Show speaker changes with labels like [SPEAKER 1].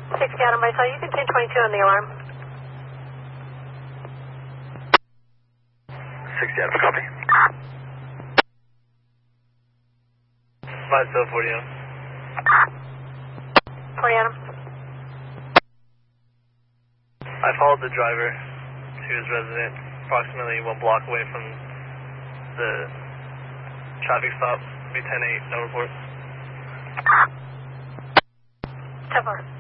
[SPEAKER 1] 6 Adam by you can take 22 on the alarm.
[SPEAKER 2] 6 Adam, copy.
[SPEAKER 3] 5740 Adam.
[SPEAKER 1] 40 Adam.
[SPEAKER 3] I followed the driver to his residence, approximately 1 block away from the traffic stop. Be 10-8, no report.
[SPEAKER 1] 10-4.